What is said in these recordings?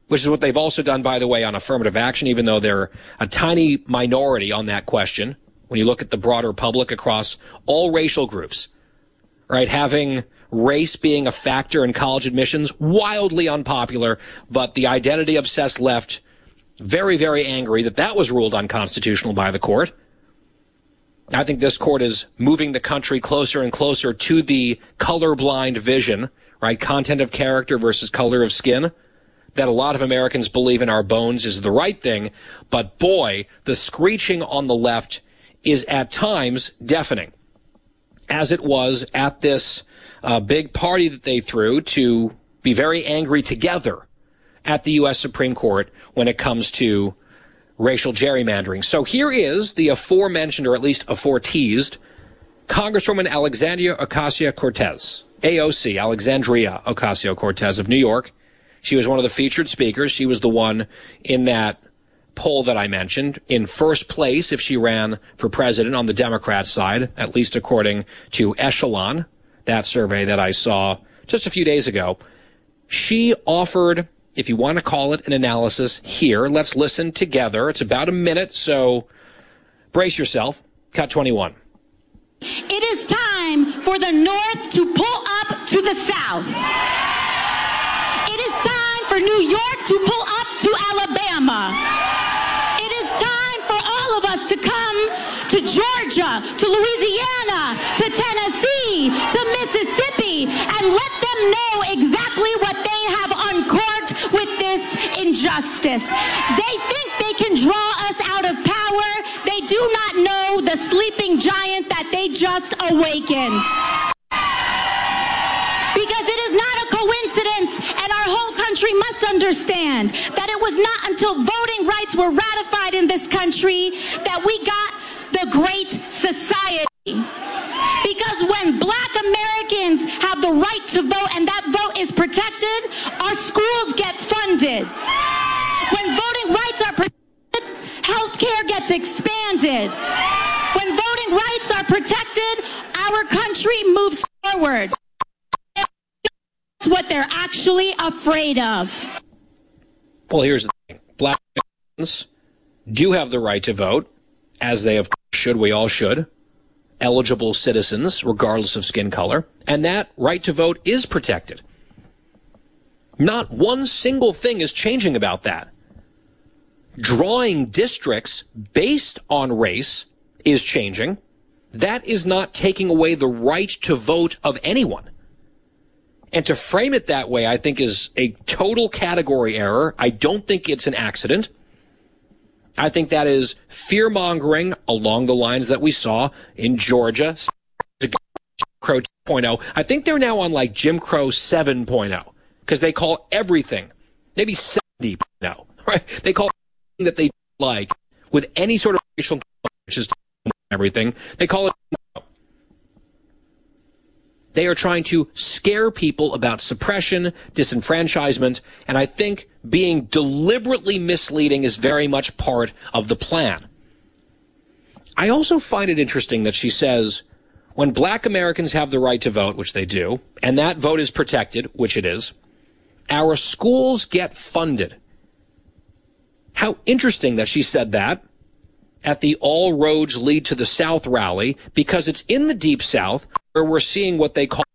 which is what they've also done, by the way, on affirmative action, even though they're a tiny minority on that question. When you look at the broader public across all racial groups, right? Having race being a factor in college admissions, wildly unpopular, but the identity-obsessed left, very, very angry that that was ruled unconstitutional by the court. I think this court is moving the country closer and closer to the colorblind vision, right? Content of character versus color of skin, that a lot of Americans believe in our bones is the right thing. But boy, the screeching on the left is at times deafening, as it was at this big party that they threw to be very angry together at the U.S. Supreme Court when it comes to racial gerrymandering. So here is the aforementioned, or at least aforeteased, Congresswoman Alexandria Ocasio-Cortez, AOC, Alexandria Ocasio-Cortez of New York. She was one of the featured speakers. She was the one in that poll that I mentioned in first place if she ran for president on the Democrat side, at least according to Echelon, that survey that I saw just a few days ago. She offered, if you want to call it an analysis, here. Let's listen together. It's about a minute, so brace yourself. Cut 21. It is time for the North to pull up to the South. It is time for New York to pull up to Alabama. It is time for all of us to come to Georgia, to Louisiana, to Tennessee, to Mississippi, and let them know exactly what they have uncorked with this injustice. They think they can draw us out of power. They do not know the sleeping giant that they just awakened. Because it is not a coincidence, and our whole country must understand that it was not until voting rights were ratified in this country that we got the Great Society. Because when Black Americans have the right to vote and that vote is protected, our schools get funded. When voting rights are protected, health care gets expanded. When voting rights are protected, our country moves forward. That's what they're actually afraid of. Well, here's the thing. Black Americans do have the right to vote, as they of course should, we all should. Eligible citizens, regardless of skin color, and that right to vote is protected. Not one single thing is changing about that. Drawing districts based on race is changing. That is not taking away the right to vote of anyone. And to frame it that way, I think, is a total category error. I don't think it's an accident. I think that is fear-mongering along the lines that we saw in Georgia, Jim Crow 2.0. I think they're now on like Jim Crow 7.0 because they call everything, maybe 70.0, right? They call everything that they like with any sort of racial, which is everything. They call it. They are trying to scare people about suppression, disenfranchisement, and I think being deliberately misleading is very much part of the plan. I also find it interesting that she says when Black Americans have the right to vote, which they do, and that vote is protected, which it is, our schools get funded. How interesting that she said that at the All Roads Lead to the South rally, because it's in the Deep South where we're seeing what they call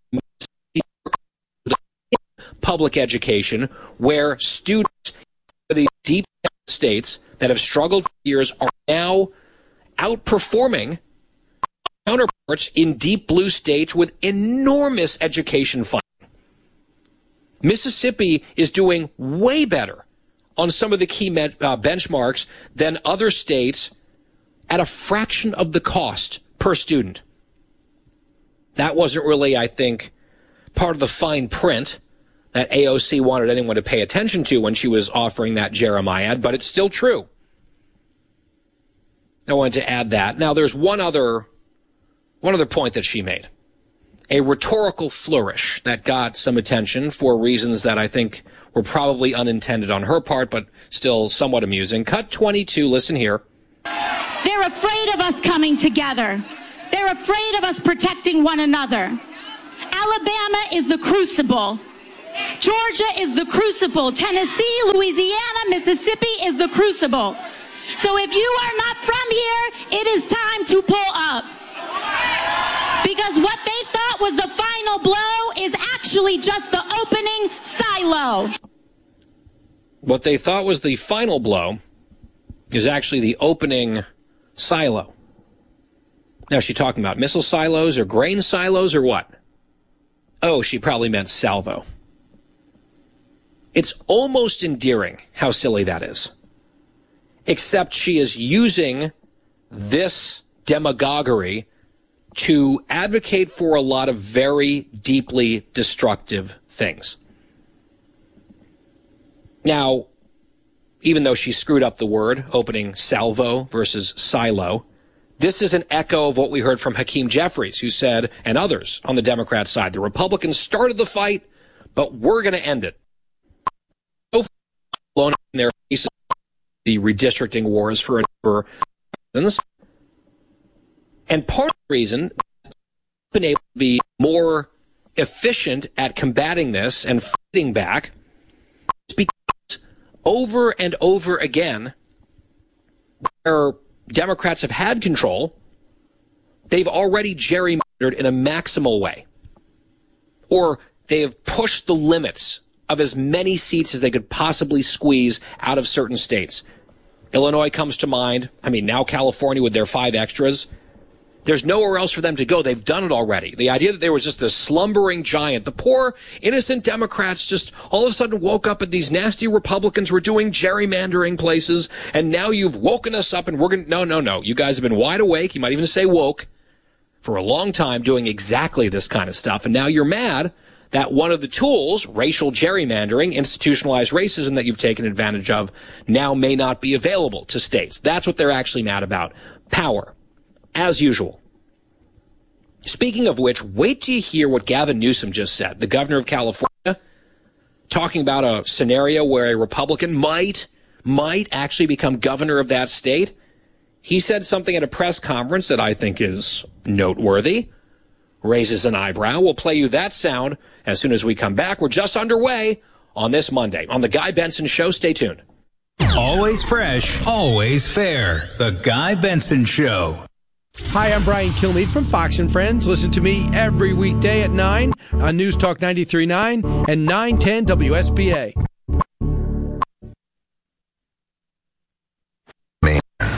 public education, where students in these deep states that have struggled for years are now outperforming counterparts in deep blue states with enormous education funding. Mississippi is doing way better on some of the key benchmarks than other states at a fraction of the cost per student. That wasn't really, I think, part of the fine print that AOC wanted anyone to pay attention to when she was offering that Jeremiad, but it's still true. I wanted to add that. Now, there's one other point that she made, a rhetorical flourish that got some attention for reasons that I think were probably unintended on her part, but still somewhat amusing. Cut 22, listen here. They're afraid of us coming together. They're afraid of us protecting one another. Alabama is the crucible. Georgia is the crucible. Tennessee, Louisiana, Mississippi is the crucible. So if you are not from here, it is time to pull up. Because what they thought was the final blow is actually just the opening silo. What they thought was the final blow is actually the opening silo. Now, is she talking about missile silos or grain silos or what? Oh, she probably meant salvo. It's almost endearing how silly that is. Except she is using this demagoguery to advocate for a lot of very deeply destructive things. Now, even though she screwed up the word, opening salvo versus silo, this is an echo of what we heard from Hakeem Jeffries, who said, and others on the Democrat side, the Republicans started the fight, but we're going to end it. So blown up in their faces, the redistricting wars for a number of reasons. And part of the reason they've been able to be more efficient at combating this and fighting back is because over and over again, where Democrats have had control, they've already gerrymandered in a maximal way. Or they have pushed the limits of as many seats as they could possibly squeeze out of certain states. Illinois comes to mind. I mean, now California with their 5 extras. There's nowhere else for them to go. They've done it already. The idea that there was just a slumbering giant, the poor, innocent Democrats just all of a sudden woke up and these nasty Republicans were doing gerrymandering places, and now you've woken us up and we're going to... No. You guys have been wide awake. You might even say woke for a long time doing exactly this kind of stuff. And now you're mad that one of the tools, racial gerrymandering, institutionalized racism that you've taken advantage of, now may not be available to states. That's what they're actually mad about. Power. As usual. Speaking of which, wait till you hear what Gavin Newsom just said, the governor of California, talking about a scenario where a Republican might actually become governor of that state. He said something at a press conference that I think is noteworthy, raises an eyebrow. We'll play you that sound as soon as we come back. We're just underway on this Monday on The Guy Benson Show. Stay tuned. Always fresh, always fair. The Guy Benson Show. Hi, I'm Brian Kilmeade from Fox & Friends. Listen to me every weekday at 9 on News Talk 93.9 and 910 WSBA. Man,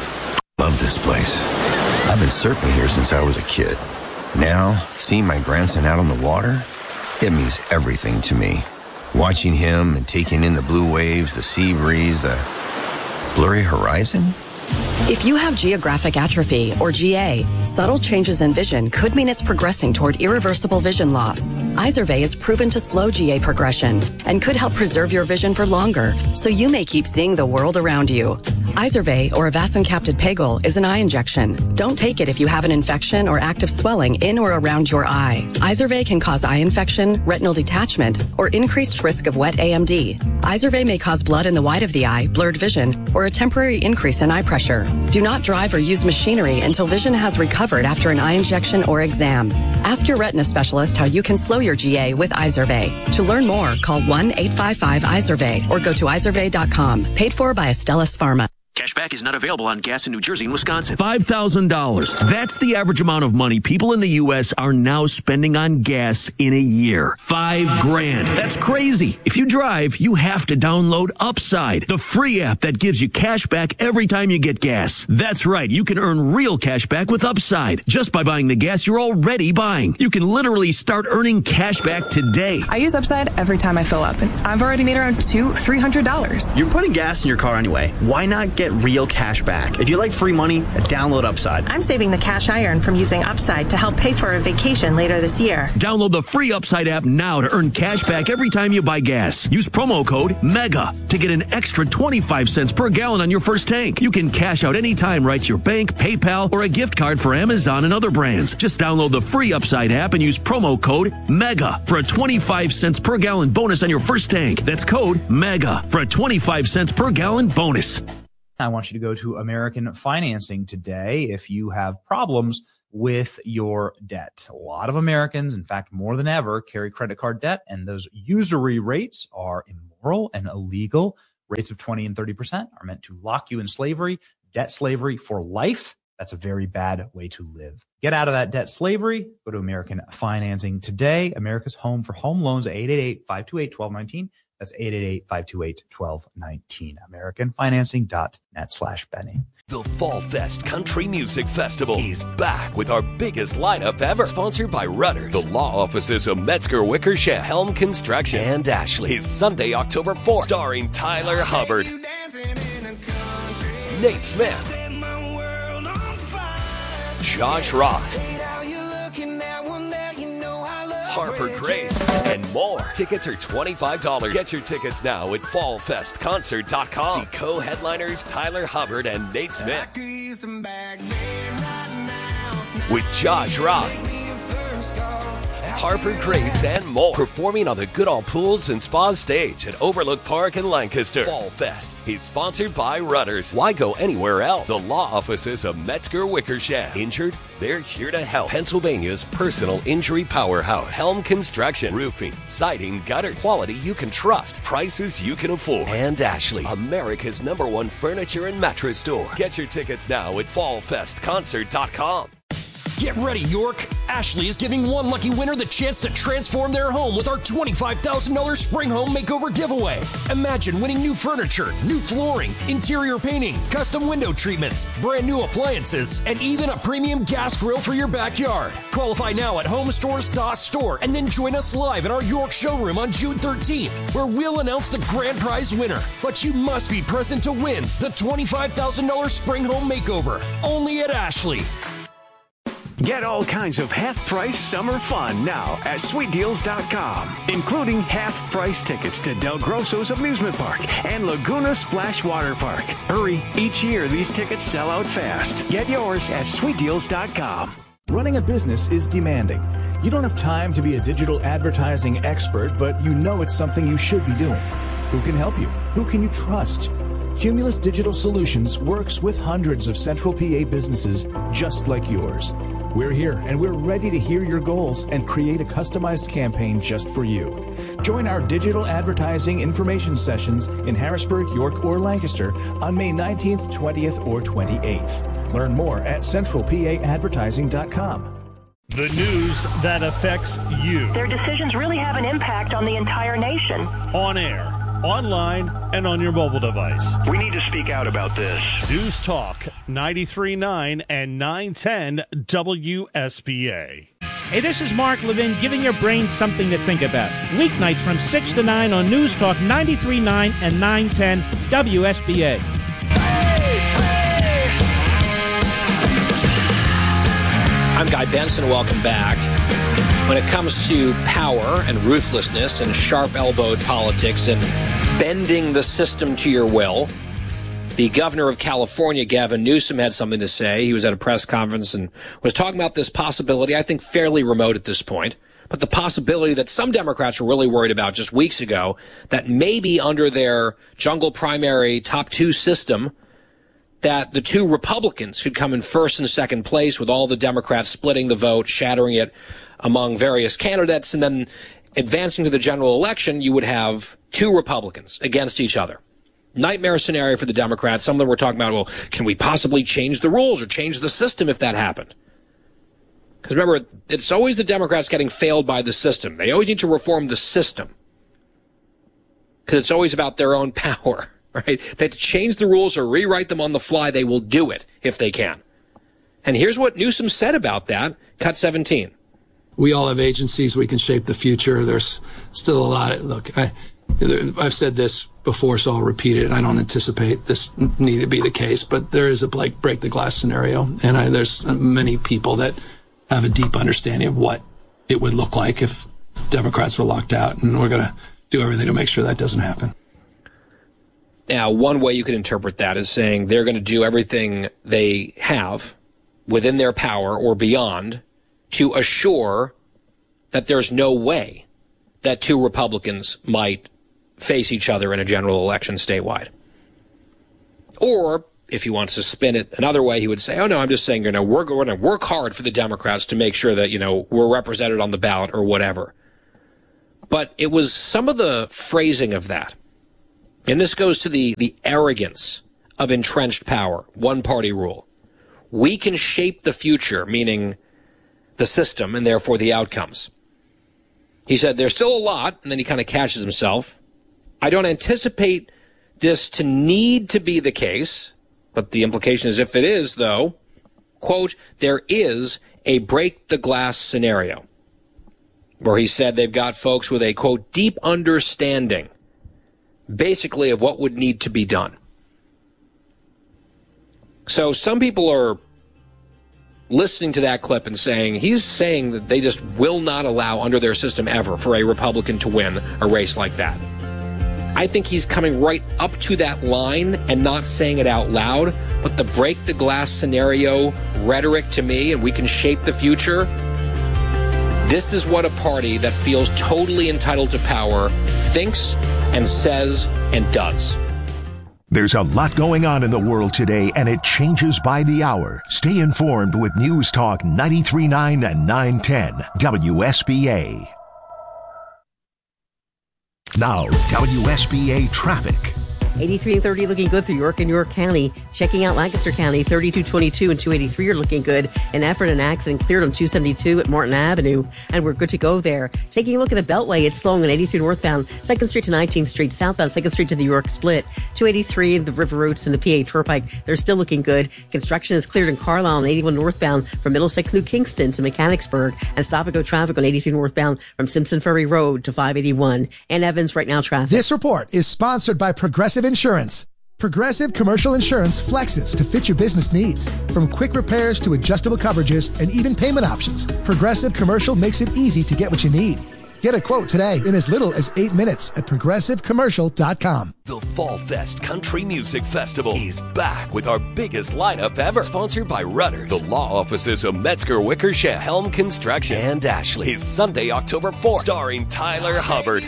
love this place. I've been surfing here since I was a kid. Now, seeing my grandson out on the water, it means everything to me. Watching him and taking in the blue waves, the sea breeze, the blurry horizon. If you have geographic atrophy, or GA, subtle changes in vision could mean it's progressing toward irreversible vision loss. Izervay is proven to slow GA progression and could help preserve your vision for longer, so you may keep seeing the world around you. Izervay, or avacincaptad pegol, is an eye injection. Don't take it if you have an infection or active swelling in or around your eye. Izervay can cause eye infection, retinal detachment, or increased risk of wet AMD. Izervay may cause blood in the white of the eye, blurred vision, or a temporary increase in eye pressure. Do not drive or use machinery until vision has recovered after an eye injection or exam. Ask your retina specialist how you can slow your GA with Izervay. To learn more, call 1-855-IZERVAY or go to izervay.com. Paid for by Astellas Pharma. Cashback is not available on gas in New Jersey and Wisconsin. $5,000. That's the average amount of money people in the U.S. are now spending on gas in a year. $5,000. That's crazy. If you drive, you have to download Upside, the free app that gives you cash back every time you get gas. That's right. You can earn real cash back with Upside just by buying the gas you're already buying. You can literally start earning cash back today. I use Upside every time I fill up, and I've already made around $200-$300. You're putting gas in your car anyway. Why not get real cash back? If you like free money, download Upside. I'm saving the cash I earn from using Upside to help pay for a vacation later this year. Download the free Upside app now to earn cash back every time you buy gas. Use promo code MEGA to get an extra 25 cents per gallon on your first tank. You can cash out anytime right to your bank, PayPal, or a gift card for Amazon and other brands. Just download the free Upside app and use promo code MEGA for a 25 cents per gallon bonus on your first tank. That's code MEGA for a 25 cents per gallon bonus. I want you to go to American Financing today if you have problems with your debt. A lot of Americans, in fact, more than ever, carry credit card debt, and those usury rates are immoral and illegal. Rates of 20 and 30% are meant to lock you in slavery, debt slavery for life. That's a very bad way to live. Get out of that debt slavery. Go to American Financing today. America's home for home loans, 888-528-1219. That's 888-528-1219. AmericanFinancing.net/Benny. The Fall Fest Country Music Festival is back with our biggest lineup ever. Sponsored by Rudders, the law offices of Metzger Wickersham, Helm Construction, and Ashley. Is Sunday, October 4th. Starring Tyler Hubbard, Nate Smith, Josh Ross, Harper Grace, and more. Tickets are $25. Get your tickets now at fallfestconcert.com. See co-headliners Tyler Hubbard and Nate Smith. With Josh Ross, Harper Grace, and more. Performing on the Goodall Pools and Spa stage at Overlook Park in Lancaster. Fall Fest is sponsored by Rudders. Why go anywhere else? The law offices of Metzger Wickersham. Injured? They're here to help. Pennsylvania's personal injury powerhouse. Helm Construction. Roofing, siding, gutters. Quality you can trust. Prices you can afford. And Ashley, America's #1 furniture and mattress store. Get your tickets now at fallfestconcert.com. Get ready, York! Ashley is giving one lucky winner the chance to transform their home with our $25,000 Spring Home Makeover giveaway. Imagine winning new furniture, new flooring, interior painting, custom window treatments, brand new appliances, and even a premium gas grill for your backyard. Qualify now at homestores.store and then join us live in our York showroom on June 13th, where we'll announce the grand prize winner. But you must be present to win the $25,000 Spring Home Makeover, only at Ashley. Get all kinds of half-price summer fun now at sweetdeals.com, including half-price tickets to Del Grosso's Amusement Park and Laguna Splash Water Park. Hurry, each year these tickets sell out fast. Get yours at sweetdeals.com. Running a business is demanding. You don't have time to be a digital advertising expert, but you know it's something you should be doing. Who can help you? Who can you trust? Cumulus Digital Solutions works with hundreds of Central PA businesses just like yours. We're here and we're ready to hear your goals and create a customized campaign just for you. Join our digital advertising information sessions in Harrisburg, York, or Lancaster on May 19th, 20th, or 28th. Learn more at centralpaadvertising.com. The news that affects you. Their decisions really have an impact on the entire nation. On air, online, and on your mobile device. We need to speak out about this. News Talk 93.9 and 910 WSBA. Hey, this is Mark Levin giving your brain something to think about. Weeknights from 6 to 9 on News Talk 93.9 and 910 WSBA. I'm Guy Benson. Welcome back. When it comes to power and ruthlessness and sharp-elbowed politics and bending the system to your will, the governor of California, Gavin Newsom, had something to say. He was at a press conference and was talking about this possibility, I think fairly remote at this point, but the possibility that some Democrats were really worried about just weeks ago, that maybe under their jungle primary top two system, that the two Republicans could come in first and second place with all the Democrats splitting the vote, shattering it among various candidates, and then advancing to the general election, you would have two Republicans against each other. Nightmare scenario for the Democrats. Some of them were talking about, well, can we possibly change the rules or change the system if that happened? Because remember, it's always the Democrats getting failed by the system. They always need to reform the system. Because it's always about their own power, right? If they have to change the rules or rewrite them on the fly, they will do it if they can. And here's what Newsom said about that. Cut 17. We all have agencies. We can shape the future. There's still a lot. Look, I've said this before, so I'll repeat it. I don't anticipate this need to be the case, but there is a break the glass scenario. And there's many people that have a deep understanding of what it would look like if Democrats were locked out. And we're going to do everything to make sure that doesn't happen. Now, one way you could interpret that is saying they're going to do everything they have within their power or beyond to assure that there's no way that two Republicans might face each other in a general election statewide. Or if he wants to spin it another way, he would say, oh, no, I'm just saying, we're going to work hard for the Democrats to make sure that, we're represented on the ballot or whatever. But it was some of the phrasing of that. And this goes to the arrogance of entrenched power, one-party rule. We can shape the future, meaning the system and therefore the outcomes. He said, there's still a lot, and then he kind of catches himself. I don't anticipate this to need to be the case, but the implication is if it is, though, quote, there is a break the glass scenario, where he said they've got folks with a, quote, deep understanding, basically, of what would need to be done. So some people are listening to that clip and saying, he's saying that they just will not allow under their system ever for a Republican to win a race like that. I think he's coming right up to that line and not saying it out loud, but the break the glass scenario rhetoric to me, and we can shape the future, this is what a party that feels totally entitled to power thinks and says and does. There's a lot going on in the world today, and it changes by the hour. Stay informed with News Talk 93.9 and 910 WSBA. Now, WSBA traffic. 83 and 30 looking good through York and York County. Checking out Lancaster County, 3222 and 283 are looking good. In Effort, an accident cleared on 272 at Martin Avenue, and we're good to go there. Taking a look at the Beltway, it's slowing on 83 northbound, 2nd Street to 19th Street, southbound 2nd Street to the York Split. 283, the River Routes and the PA Turnpike, they're still looking good. Construction is cleared in Carlisle on 81 northbound from Middlesex New Kingston to Mechanicsburg, and stop-and-go traffic on 83 northbound from Simpson Ferry Road to 581. And Evans, right now traffic. This report is sponsored by Progressive Insurance. Progressive Commercial Insurance flexes to fit your business needs. From quick repairs to adjustable coverages and even payment options, Progressive Commercial makes it easy to get what you need. Get a quote today in as little as 8 minutes at ProgressiveCommercial.com. The Fall Fest Country Music Festival is back with our biggest lineup ever. Sponsored by Rudders, the law offices of Metzger, Wickersham, Helm Construction, and Ashley. Is Sunday, October 4th, starring Tyler Hubbard,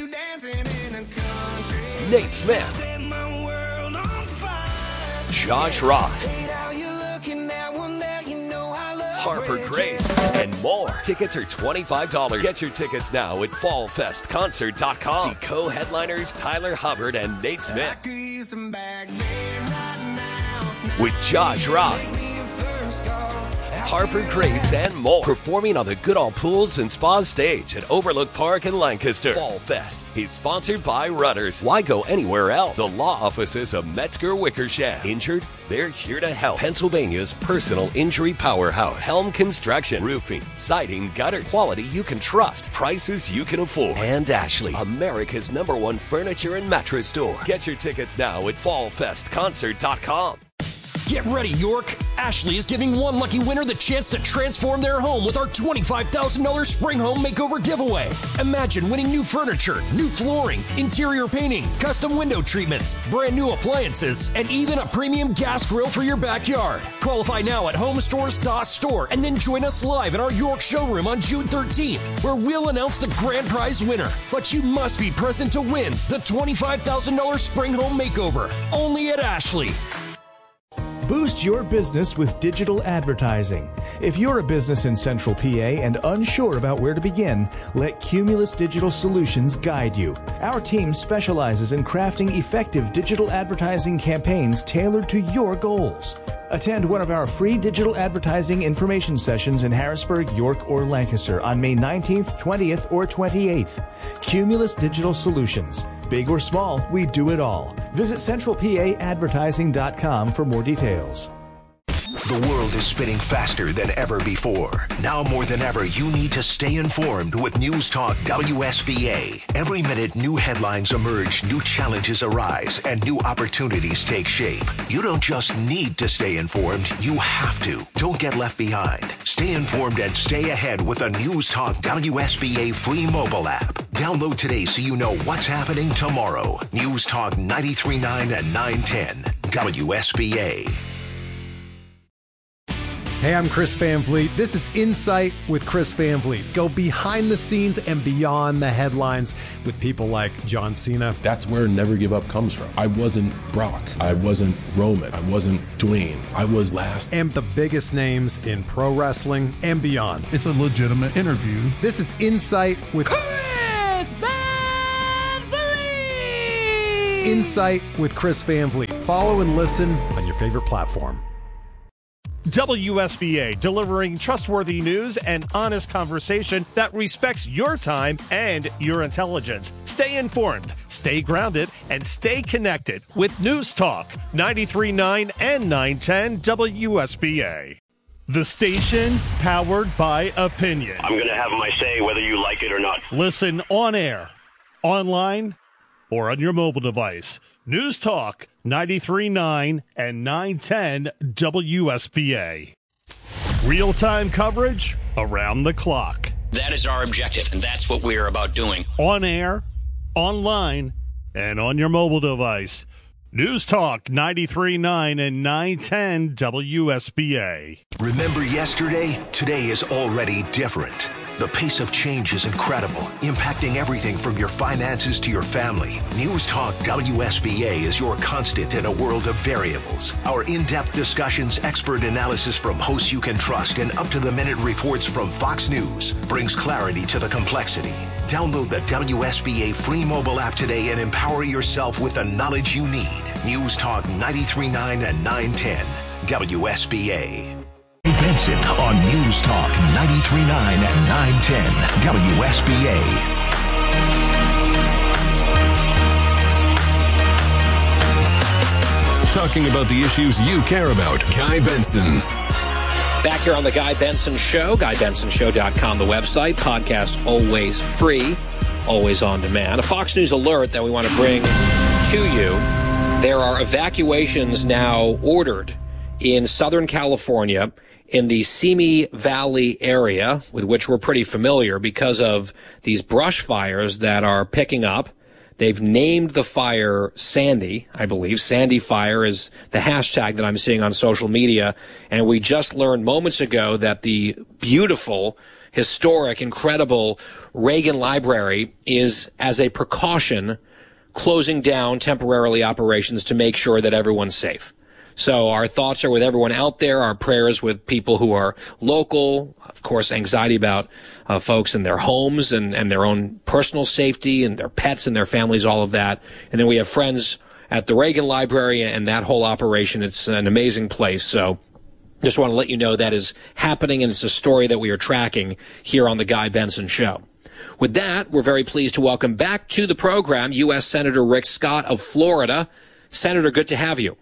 Nate Smith, Josh Ross, Harper Grace, and more. Tickets are $25. Get your tickets now at fallfestconcert.com. See co-headliners Tyler Hubbard and Nate Smith. With Josh Ross, Harper Grace, and more. Performing on the Goodall Pools and Spa stage at Overlook Park in Lancaster. Fall Fest is sponsored by Rudders. Why go anywhere else? The law offices of Metzger, Wickersham. Injured? They're here to help. Pennsylvania's personal injury powerhouse. Helm Construction. Roofing, siding, gutters. Quality you can trust. Prices you can afford. And Ashley, America's #1 furniture and mattress store. Get your tickets now at fallfestconcert.com. Get ready, York. Ashley is giving one lucky winner the chance to transform their home with our $25,000 Spring Home Makeover giveaway. Imagine winning new furniture, new flooring, interior painting, custom window treatments, brand new appliances, and even a premium gas grill for your backyard. Qualify now at homestores.store and then join us live in our York showroom on June 13th, where we'll announce the grand prize winner. But you must be present to win the $25,000 Spring Home Makeover, only at Ashley. Boost your business with digital advertising. If you're a business in Central PA and unsure about where to begin, let Cumulus Digital Solutions guide you. Our team specializes in crafting effective digital advertising campaigns tailored to your goals. Attend one of our free digital advertising information sessions in Harrisburg, York, or Lancaster on May 19th, 20th, or 28th. Cumulus Digital Solutions. Big or small, we do it all. Visit centralpaadvertising.com for more details. The world is spinning faster than ever before. Now more than ever, you need to stay informed with News Talk WSBA. Every minute, new headlines emerge, new challenges arise, and new opportunities take shape. You don't just need to stay informed, you have to. Don't get left behind. Stay informed and stay ahead with a News Talk WSBA free mobile app. Download today so you know what's happening tomorrow. News Talk 93.9 and 910 WSBA. Hey, I'm Chris Van Vliet. This is Insight with Chris Van Vliet. Go behind the scenes and beyond the headlines with people like John Cena. That's where Never Give Up comes from. I wasn't Brock. I wasn't Roman. I wasn't Dwayne. I was last. And the biggest names in pro wrestling and beyond. It's a legitimate interview. This is Insight with Chris Van Vliet. Insight with Chris Van Vliet. Follow and listen on your favorite platform. WSBA, delivering trustworthy news and honest conversation that respects your time and your intelligence. Stay informed, stay grounded, and stay connected with News Talk 93.9 and 910 WSBA. The station powered by opinion. I'm going to have my say whether you like it or not. Listen on air, online, or on your mobile device. News Talk 93.9 and 910 WSBA. Real-time coverage around the clock. That is our objective, and that's what we're about doing. On air, online, and on your mobile device. News Talk 93.9 and 910 WSBA. Remember yesterday? Today is already different. The pace of change is incredible, impacting everything from your finances to your family. News Talk WSBA is your constant in a world of variables. Our in-depth discussions, expert analysis from hosts you can trust, and up-to-the-minute reports from Fox News brings clarity to the complexity. Download the WSBA free mobile app today and empower yourself with the knowledge you need. News Talk 93.9 and 910 WSBA. Benson on News Talk 93.9 and 910 WSBA. Talking about the issues you care about. Guy Benson. Back here on the Guy Benson Show, GuyBensonShow.com, the website. Podcast always free, always on demand. A Fox News alert that we want to bring to you. There are evacuations now ordered in Southern California in the Simi Valley area, with which we're pretty familiar because of these brush fires that are picking up. They've named the fire Sandy, I believe. Sandy Fire is the hashtag that I'm seeing on social media. And we just learned moments ago that the beautiful, historic, incredible Reagan Library is, as a precaution, closing down temporarily operations to make sure that everyone's safe. So our thoughts are with everyone out there, our prayers with people who are local, of course, anxiety about folks in their homes and their own personal safety and their pets and their families, all of that. And then we have friends at the Reagan Library and that whole operation. It's an amazing place. So just want to let you know that is happening, and it's a story that we are tracking here on the Guy Benson Show. With that, we're very pleased to welcome back to the program U.S. Senator Rick Scott of Florida. Senator, good to have you.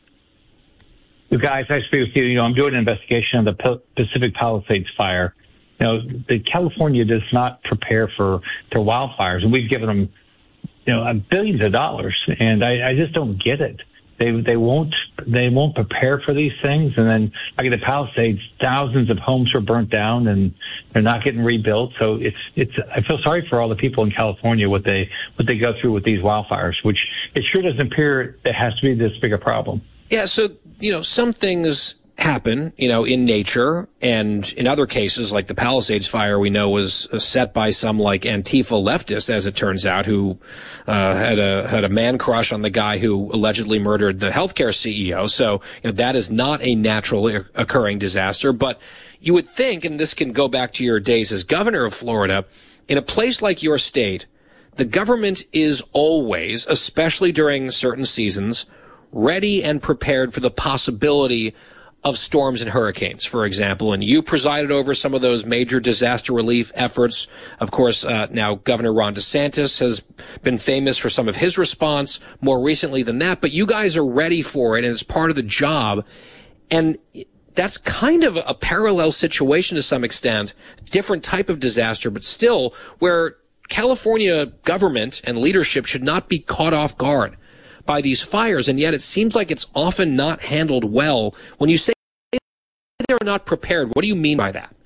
You guys, I speak with you. You know, I'm doing an investigation of the Pacific Palisades fire. You know, California does not prepare for wildfires, and we've given them, you know, billions of dollars, and I just don't get it. They won't prepare for these things, and then like in the Palisades, thousands of homes were burnt down, and they're not getting rebuilt. So it's I feel sorry for all the people in California what they go through with these wildfires, which it sure doesn't appear it has to be this big a problem. Yeah, so, you know, some things happen, you know, in nature, and in other cases, like the Palisades fire, we know was set by some like Antifa leftists, as it turns out, who had a man crush on the guy who allegedly murdered the healthcare CEO. So, you know, that is not a naturally occurring disaster. But you would think, and this can go back to your days as governor of Florida, in a place like your state, the government is always, especially during certain seasons, ready and prepared for the possibility of storms and hurricanes, for example. And you presided over some of those major disaster relief efforts. Of course, now Governor Ron DeSantis has been famous for some of his response more recently than that. But you guys are ready for it, and it's part of the job. And that's kind of a parallel situation to some extent, different type of disaster, but still where California government and leadership should not be caught off guard by these fires, and yet it seems like it's often not handled well. When you say they're not prepared, what do you mean by that?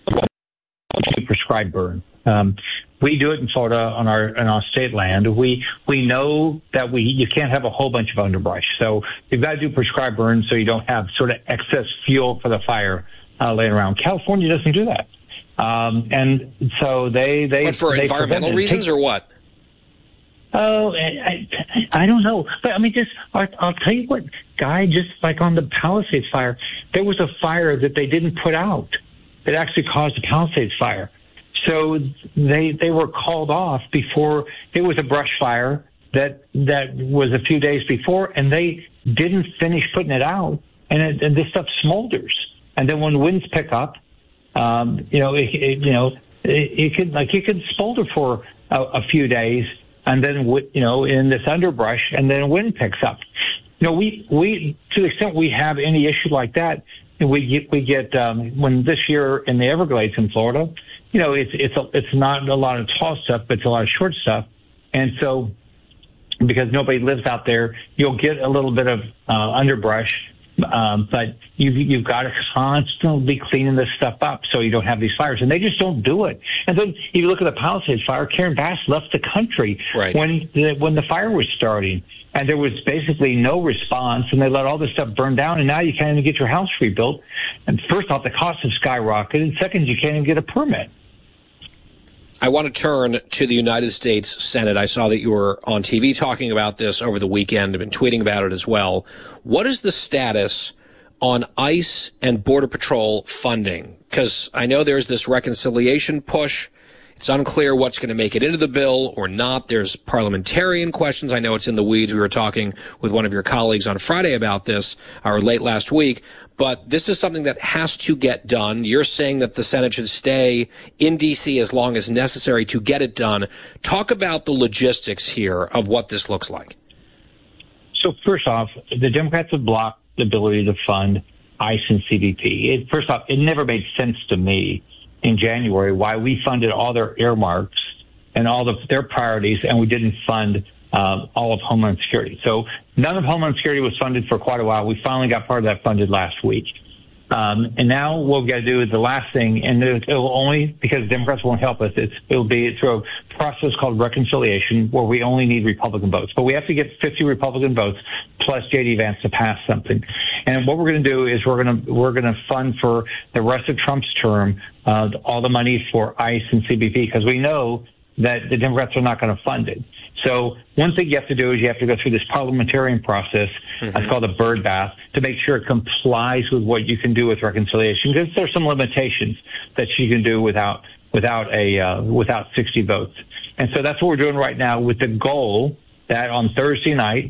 Prescribed burn. We do it in Florida on our state land. We know that you can't have a whole bunch of underbrush, so you've got to do prescribed burn so you don't have sort of excess fuel for the fire laying around. California doesn't do that. And so they But for environmental reasons or what? Oh, I don't know. But I mean, I'll tell you what, Guy, just like on the Palisades fire, there was a fire that they didn't put out. It actually caused the Palisades fire. So they were called off before. It was a brush fire that was a few days before, and they didn't finish putting it out, and this stuff smolders. And then when winds pick up, it could smolder for a few days, and then in this underbrush, and then wind picks up. We to the extent we have any issue like that, we get when this year in the Everglades in Florida, it's not a lot of tall stuff, but it's a lot of short stuff, and so because nobody lives out there, you'll get a little bit of underbrush. But you've got to constantly be cleaning this stuff up so you don't have these fires, and they just don't do it. And then if you look at the Palisades fire, Karen Bass left the country when the fire was starting, and there was basically no response, and they let all this stuff burn down, and now you can't even get your house rebuilt. And first off, the cost has skyrocketed, and second, you can't even get a permit. I want to turn to the United States Senate. I saw that you were on TV talking about this over the weekend. I've been tweeting about it as well. What is the status on ICE and Border Patrol funding? Because I know there's this reconciliation push. It's unclear what's going to make it into the bill or not. There's parliamentarian questions. I know it's in the weeds. We were talking with one of your colleagues on Friday about this, or late last week. But this is something that has to get done. You're saying that the Senate should stay in D.C. as long as necessary to get it done. Talk about the logistics here of what this looks like. So first off, the Democrats have blocked the ability to fund ICE and CBP. First off, it never made sense to me in January why we funded all their earmarks and all of their priorities, and we didn't fund all of Homeland Security. So none of Homeland Security was funded for quite a while. We finally got part of that funded last week. And now what we've got to do is the last thing, and it'll only, because Democrats won't help us, it'll be through a process called reconciliation where we only need Republican votes. But we have to get 50 Republican votes plus J.D. Vance to pass something. And what we're going to do is we're going to fund for the rest of Trump's term all the money for ICE and CBP, because we know that the Democrats are not going to fund it. So one thing you have to do is you have to go through this parliamentarian process. It's called a bird bath, to make sure it complies with what you can do with reconciliation, because there's some limitations that you can do without 60 votes. And so that's what we're doing right now, with the goal that on Thursday night,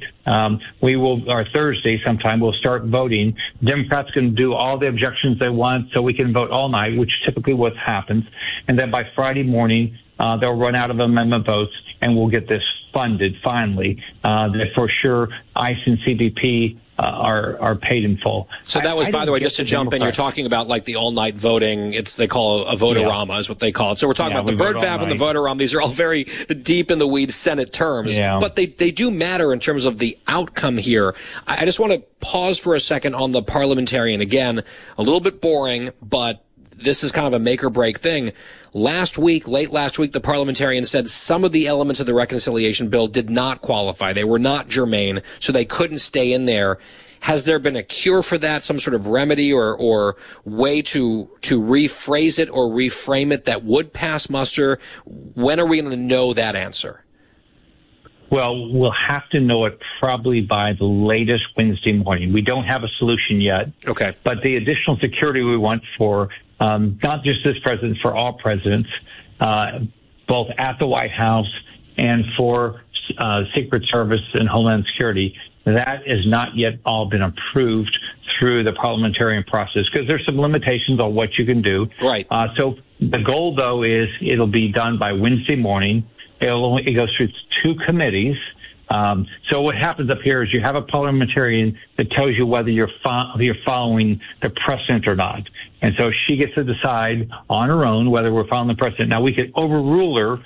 or Thursday sometime, we'll start voting. Democrats can do all the objections they want so we can vote all night, which typically what happens. And then by Friday morning, they'll run out of amendment votes, and we'll get this funded finally. That for sure ICE and CBP are paid in full. So that was, by the way, just to jump in, you're talking about like the all-night voting. They call a vote-a-rama is what they call it. So we're talking about the bird bath and the vote-a-rama. These are all very deep in the weeds Senate terms, but they do matter in terms of the outcome here. I just want to pause for a second on the parliamentarian. Again, a little bit boring, but this is kind of a make-or-break thing. Late last week, the parliamentarian said some of the elements of the reconciliation bill did not qualify. They were not germane, so they couldn't stay in there. Has there been a cure for that, some sort of remedy or way to rephrase it or reframe it that would pass muster? When are we going to know that answer? Well, we'll have to know it probably by the latest Wednesday morning. We don't have a solution yet. Okay. But the additional security we want for not just this president, for all presidents, both at the White House and for Secret Service and Homeland Security, that has not yet all been approved through the parliamentarian process, because there's some limitations on what you can do. Right. So the goal, though, is it'll be done by Wednesday morning. It goes through 2 committees. So what happens up here is you have a parliamentarian that tells you whether you're following the precedent or not. And so she gets to decide on her own whether we're following the precedent. Now, we could overrule her,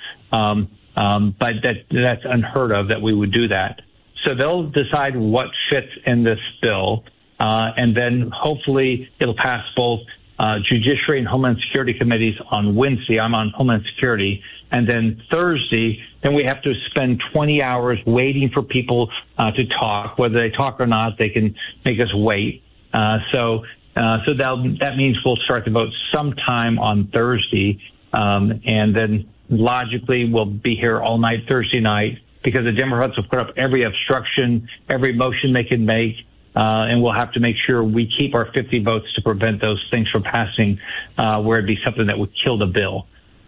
but that's unheard of that we would do that. So they'll decide what fits in this bill, and then hopefully it'll pass both Judiciary and Homeland Security committees on Wednesday. I'm on Homeland Security. And then Thursday, then we have to spend 20 hours waiting for people to talk. Whether they talk or not, they can make us wait. So So that means we'll start the vote sometime on Thursday. And then logically we'll be here all night Thursday night because the Democrats will put up every obstruction, every motion they can make. And we'll have to make sure we keep our 50 votes to prevent those things from passing, where it'd be something that would kill the bill.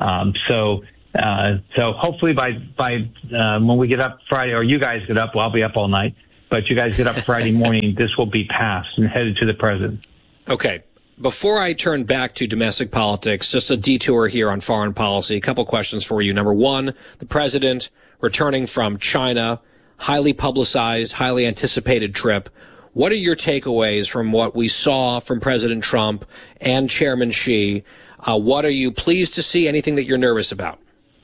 So hopefully by when we get up Friday, or you guys get up, well, I'll be up all night, but you guys get up Friday morning, this will be passed and headed to the president. Okay. Before I turn back to domestic politics, just a detour here on foreign policy. A couple questions for you. Number one, the president returning from China, highly publicized, highly anticipated trip. What are your takeaways from what we saw from President Trump and Chairman Xi? What are you pleased to see? Anything that you're nervous about?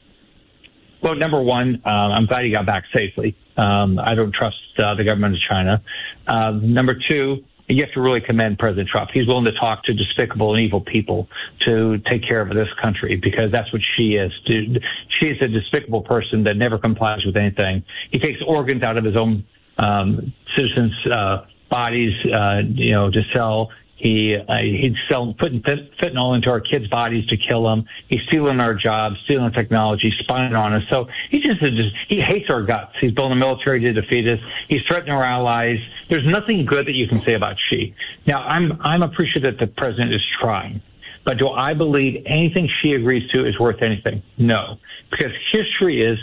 Well, number one, I'm glad he got back safely. I don't trust the government of China. Number two, you have to really commend President Trump. He's willing to talk to despicable and evil people to take care of this country, because that's what Xi is. Xi is a despicable person that never complies with anything. He takes organs out of his own citizens' bodies, to sell. He's putting fentanyl into our kids' bodies to kill them. He's stealing our jobs, stealing technology, spying on us. So he hates our guts. He's building a military to defeat us. He's threatening our allies. There's nothing good that you can say about Xi. Now, I'm appreciative that the president is trying. But do I believe anything Xi agrees to is worth anything? No. Because history is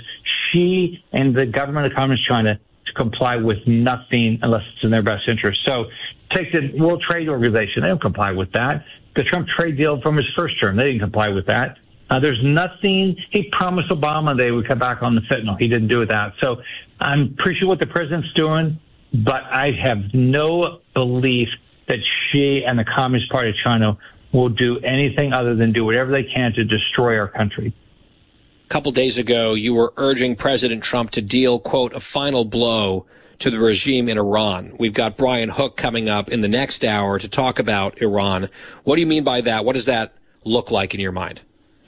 Xi and the government of Communist China to comply with nothing unless it's in their best interest. So take the World Trade Organization. They don't comply with that. The Trump trade deal from his first term, they didn't comply with that. There's nothing. He promised Obama they would come back on the fentanyl. He didn't do that. So I'm appreciative what the president's doing, but I have no belief that Xi and the Communist Party of China will do anything other than do whatever they can to destroy our country. A couple days ago, you were urging President Trump to deal, quote, a final blow to the regime in Iran. We've got Brian Hook coming up in the next hour to talk about Iran. What do you mean by that? What does that look like in your mind?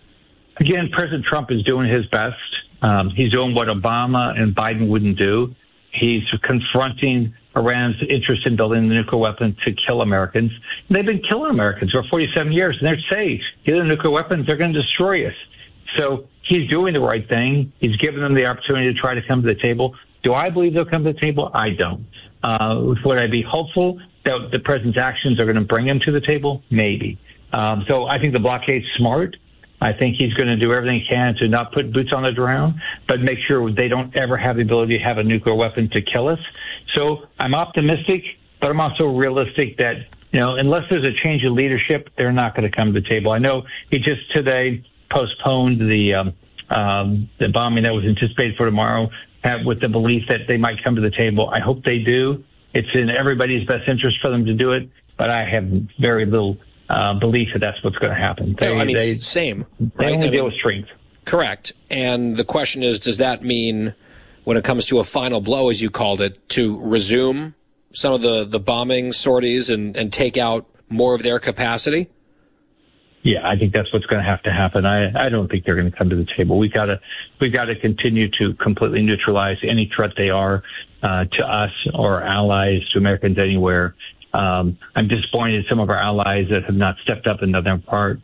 Again, President Trump is doing his best. He's doing what Obama and Biden wouldn't do. He's confronting Iran's interest in building the nuclear weapon to kill Americans. They've been killing Americans for 47 years, and they're saying, get the nuclear weapons, they're going to destroy us. So he's doing the right thing. He's giving them the opportunity to try to come to the table. Do I believe they'll come to the table? I don't. Would I be hopeful that the president's actions are going to bring him to the table? Maybe. So I think the blockade's smart. I think he's going to do everything he can to not put boots on the ground, but make sure they don't ever have the ability to have a nuclear weapon to kill us. So I'm optimistic, but I'm also realistic that, unless there's a change in leadership, they're not going to come to the table. I know he just today postponed the bombing that was anticipated for tomorrow with the belief that they might come to the table. I hope they do. It's in everybody's best interest for them to do it, but I have very little belief that that's what's going to happen. Same. They only deal with strength. Correct. And the question is, does that mean, when it comes to a final blow, as you called it, to resume some of the bombing sorties and take out more of their capacity? Yeah, I think that's what's going to have to happen. I don't think they're going to come to the table. We've got to continue to completely neutralize any threat they are to us or allies, to Americans anywhere. I'm disappointed in some of our allies that have not stepped up in the other part.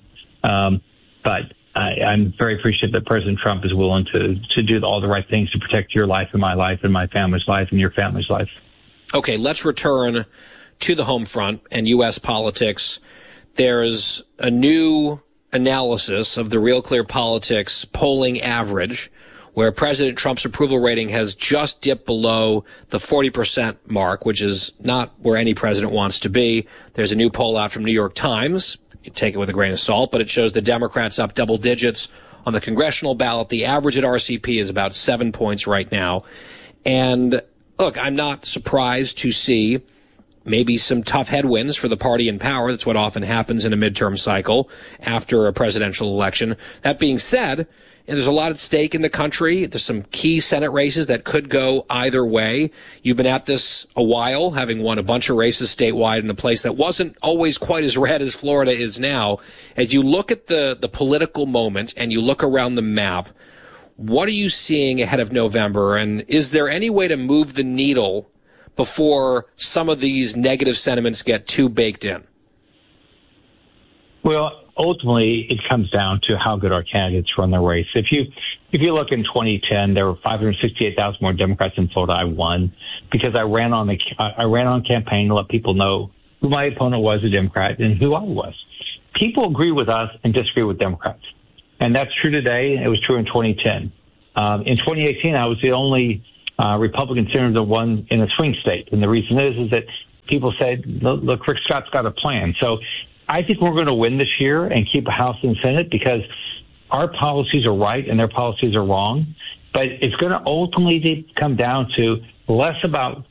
But I'm very appreciative that President Trump is willing to do all the right things to protect your life and my life and my family's life and your family's life. Okay, let's return to the home front and U.S. politics. There's a new analysis of the Real Clear Politics polling average, where President Trump's approval rating has just dipped below the 40% mark, which is not where any president wants to be. There's a new poll out from New York Times. You take it with a grain of salt, but it shows the Democrats up double digits on the congressional ballot. The average at RCP is about 7 points right now. And look, I'm not surprised to see maybe some tough headwinds for the party in power. That's what often happens in a midterm cycle after a presidential election. That being said, there's a lot at stake in the country. There's some key Senate races that could go either way. You've been at this a while, having won a bunch of races statewide in a place that wasn't always quite as red as Florida is now. As you look at the political moment and you look around the map, what are you seeing ahead of November? And is there any way to move the needle before some of these negative sentiments get too baked in? Well, ultimately, it comes down to how good our candidates run their race. If you look in 2010, there were 568,000 more Democrats in Florida. I won because I ran on campaign to let people know who my opponent was, a Democrat, and who I was. People agree with us and disagree with Democrats, and that's true today. It was true in 2010. In 2018, I was the only Republican senator that won in a swing state, and the reason is that people said, "Look, Rick Scott's got a plan." So I think we're going to win this year and keep a House and Senate because our policies are right and their policies are wrong. But it's going to ultimately come down to less about,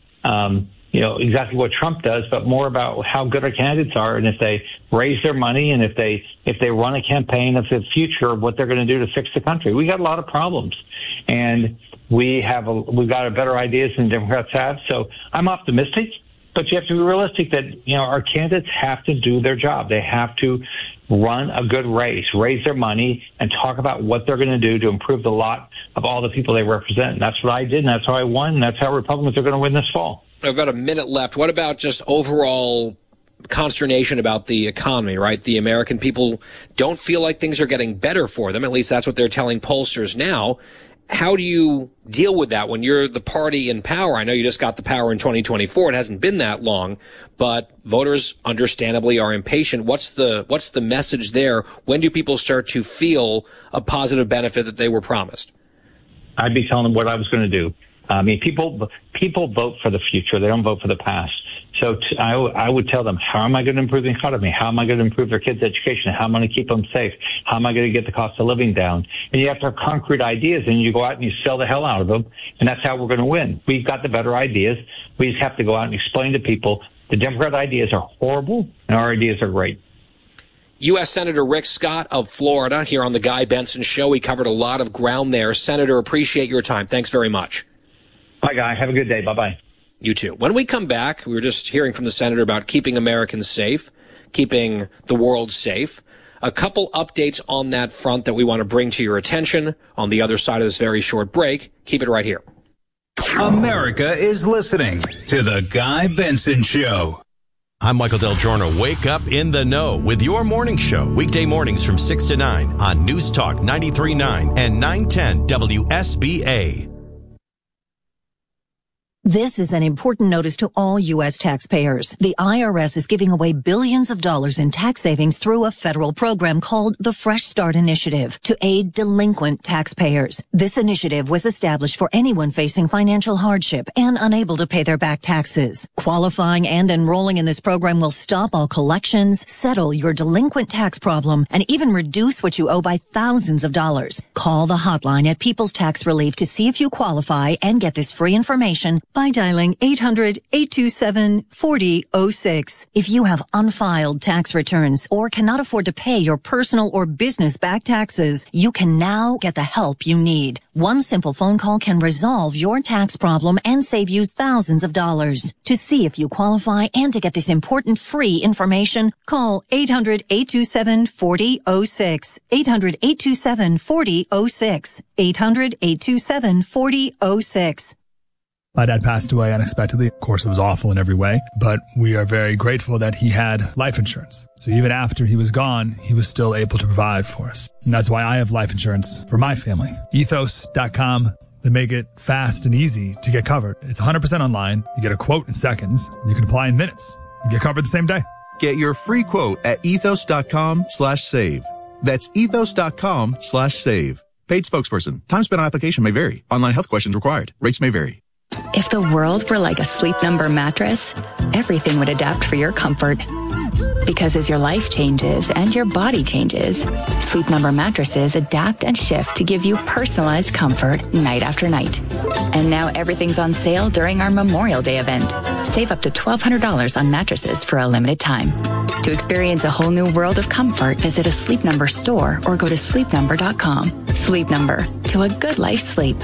exactly what Trump does, but more about how good our candidates are and if they raise their money and if they run a campaign of the future of what they're going to do to fix the country. We got a lot of problems, and we've got better ideas than Democrats have. So I'm optimistic. But you have to be realistic that, our candidates have to do their job. They have to run a good race, raise their money, and talk about what they're going to do to improve the lot of all the people they represent. And that's what I did, and that's how I won, and that's how Republicans are going to win this fall. I've got a minute left. What about just overall consternation about the economy, right? The American people don't feel like things are getting better for them. At least that's what they're telling pollsters now. How do you deal with that when you're the party in power? I know you just got the power in 2024. It hasn't been that long, but voters understandably are impatient. What's the message there? When do people start to feel a positive benefit that they were promised? I'd be telling them what I was going to do. I mean, people vote for the future. They don't vote for the past. So I would tell them, how am I going to improve the economy? How am I going to improve their kids' education? How am I going to keep them safe? How am I going to get the cost of living down? And you have to have concrete ideas, and you go out and you sell the hell out of them, and that's how we're going to win. We've got the better ideas. We just have to go out and explain to people the Democrat ideas are horrible, and our ideas are great. U.S. Senator Rick Scott of Florida here on the Guy Benson Show. We covered a lot of ground there. Senator, appreciate your time. Thanks very much. Bye, Guy. Have a good day. Bye-bye. You too. When we come back, we were just hearing from the senator about keeping Americans safe, keeping the world safe. A couple updates on that front that we want to bring to your attention on the other side of this very short break. Keep it right here. America is listening to The Guy Benson Show. I'm Michael Del Giorno. Wake up in the know with your morning show. Weekday mornings from 6 to 9 on News Talk 93.9 and 910 WSBA. This is an important notice to all U.S. taxpayers. The IRS is giving away billions of dollars in tax savings through a federal program called the Fresh Start Initiative to aid delinquent taxpayers. This initiative was established for anyone facing financial hardship and unable to pay their back taxes. Qualifying and enrolling in this program will stop all collections, settle your delinquent tax problem, and even reduce what you owe by thousands of dollars. Call the hotline at People's Tax Relief to see if you qualify and get this free information by dialing 800-827-4006. If you have unfiled tax returns or cannot afford to pay your personal or business back taxes, you can now get the help you need. One simple phone call can resolve your tax problem and save you thousands of dollars. To see if you qualify and to get this important free information, call 800-827-4006. 800-827-4006. 800-827-4006. My dad passed away unexpectedly. Of course, it was awful in every way, but we are very grateful that he had life insurance. So even after he was gone, he was still able to provide for us. And that's why I have life insurance for my family. Ethos.com. They make it fast and easy to get covered. It's 100% online. You get a quote in seconds. You can apply in minutes. You get covered the same day. Get your free quote at ethos.com/save. That's ethos.com/save. Paid spokesperson. Time spent on application may vary. Online health questions required. Rates may vary. If the world were like a Sleep Number mattress, everything would adapt for your comfort. Because as your life changes and your body changes, Sleep Number mattresses adapt and shift to give you personalized comfort night after night. And now everything's on sale during our Memorial Day event. Save up to $1,200 on mattresses for a limited time. To experience a whole new world of comfort, visit a Sleep Number store or go to sleepnumber.com. Sleep Number, to a good life sleep.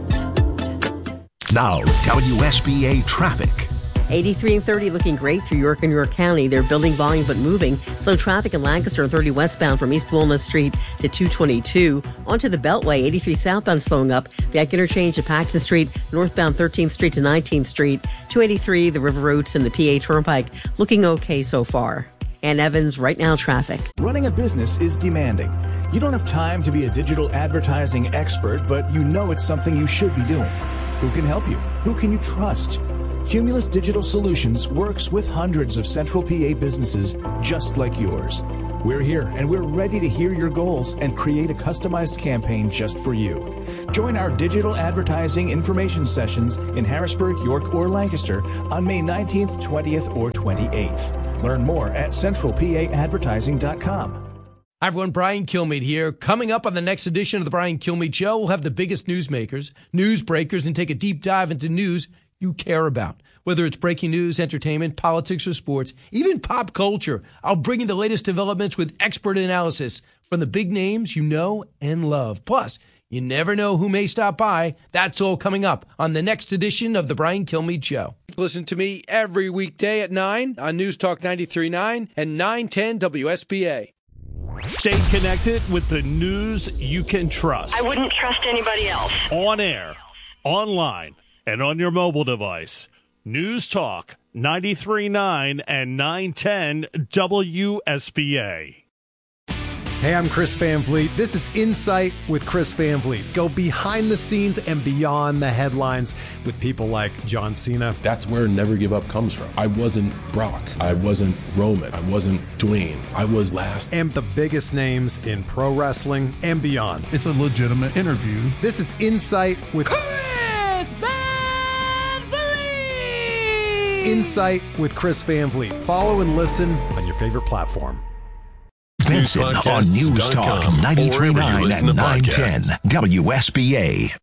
Now, WSBA traffic. 83 and 30 looking great through York and York County. They're building volume but moving. Slow traffic in Lancaster and 30 westbound from East Walnut Street to 222. Onto the Beltway, 83 southbound slowing up. The Ike interchange to Paxton Street, northbound 13th Street to 19th Street. 283, the River Routes and the PA Turnpike looking okay so far. Ann Evans, Right Now traffic. Running a business is demanding. You don't have time to be a digital advertising expert, but you know it's something you should be doing. Who can help you? Who can you trust? Cumulus Digital Solutions works with hundreds of Central PA businesses just like yours. We're here and we're ready to hear your goals and create a customized campaign just for you. Join our digital advertising information sessions in Harrisburg, York, or Lancaster on May 19th, 20th, or 28th. Learn more at centralpaadvertising.com. Hi, everyone. Brian Kilmeade here. Coming up on the next edition of the Brian Kilmeade Show, we'll have the biggest newsmakers, news breakers, and take a deep dive into news you care about. Whether it's breaking news, entertainment, politics, or sports, even pop culture, I'll bring you the latest developments with expert analysis from the big names you know and love. Plus, you never know who may stop by. That's all coming up on the next edition of the Brian Kilmeade Show. Listen to me every weekday at 9 on News Talk 93.9 and 910 WSBA. Stay connected with the news you can trust. I wouldn't trust anybody else. On air, online, and on your mobile device. News Talk 93.9 and 910 WSBA. Hey, I'm Chris Van Vliet. This is Insight with Chris Van Vliet. Go behind the scenes and beyond the headlines with people like John Cena. That's where Never Give Up comes from. I wasn't Brock. I wasn't Roman. I wasn't Dwayne. I was last. And the biggest names in pro wrestling and beyond. It's a legitimate interview. This is Insight with Chris Van Vliet. Insight with Chris Van Vliet. Follow and listen on your favorite platform. Benson on News Talk 93.9 and 910 WSBA.